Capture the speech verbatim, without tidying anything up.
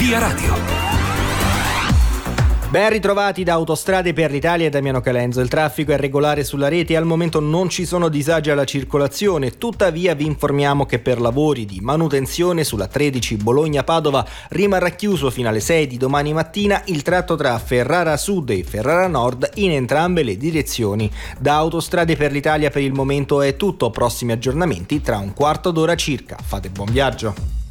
Via Radio. Ben ritrovati da Autostrade per l'Italia e Damiano Calenzo. Il traffico è regolare sulla rete e al momento non ci sono disagi alla circolazione. Tuttavia vi informiamo che per lavori di manutenzione sulla tredici Bologna-Padova rimarrà chiuso fino alle sei di domani mattina il tratto tra Ferrara Sud e Ferrara Nord in entrambe le direzioni. Da Autostrade per l'Italia per il momento è tutto. Prossimi aggiornamenti tra un quarto d'ora circa. Fate buon viaggio.